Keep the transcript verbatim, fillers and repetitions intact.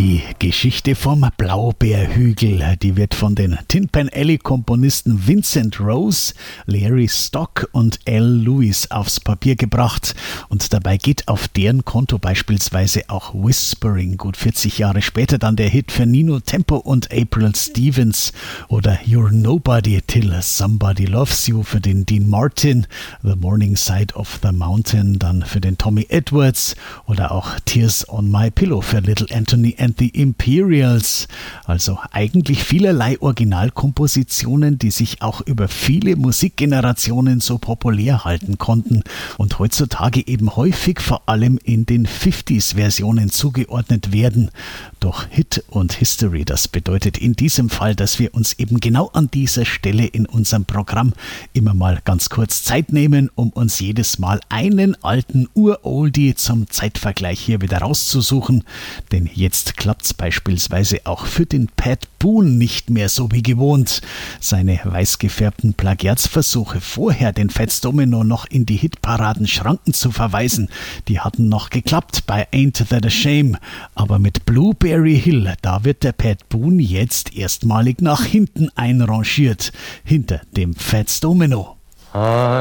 Die Geschichte vom Blaubeerhügel, die wird von den Tin Pan Alley-Komponisten Vincent Rose, Larry Stock und Al Lewis aufs Papier gebracht. Und dabei geht auf deren Konto beispielsweise auch Whispering, gut vierzig Jahre später dann der Hit für Nino Tempo und April Stevens, oder You're Nobody Till Somebody Loves You für den Dean Martin, The Morning Side of the Mountain dann für den Tommy Edwards, oder auch Tears on My Pillow für Little Anthony and the Imperials. Also eigentlich vielerlei Originalkompositionen, die sich auch über viele Musikgenerationen so populär halten konnten und heutzutage eben häufig vor allem in den fünfziger-Versionen zugeordnet werden. Doch Hit und History, das bedeutet in diesem Fall, dass wir uns eben genau an dieser Stelle in unserem Programm immer mal ganz kurz Zeit nehmen, um uns jedes Mal einen alten Uroldie zum Zeitvergleich hier wieder rauszusuchen. Denn jetzt klappt's beispielsweise auch für den Pat Boone nicht mehr so wie gewohnt. Seine weiß gefärbten Plagiatsversuche, vorher den Fats Domino noch in die Hitparaden Schranken zu verweisen, die hatten noch geklappt bei Ain't That a Shame. Aber mit Blueberry Hill, da wird der Pat Boone jetzt erstmalig nach hinten einrangiert, hinter dem Fats Domino.